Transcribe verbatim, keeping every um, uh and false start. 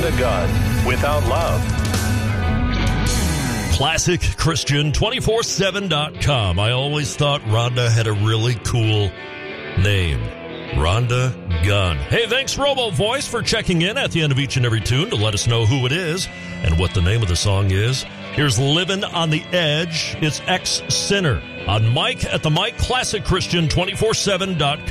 Rhonda Gunn without love. Classic Christian two forty-seven dot com. I always thought Rhonda had a really cool name. Rhonda Gunn. Hey, thanks, Robo Voice, for checking in at the end of each and every tune to let us know who it is and what the name of the song is. Here's Living on the Edge. It's Ex-Sinner on Mike at the Mike, Classic Christian two forty-seven dot com.